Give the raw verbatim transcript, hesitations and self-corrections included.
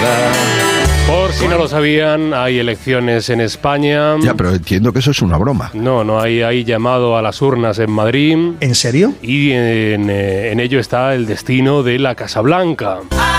Por si no lo sabían, hay elecciones en España. Ya, pero entiendo que eso es una broma. No, no hay, hay llamado a las urnas en Madrid. ¿En serio? Y en, en ello está el destino de la Casa Blanca.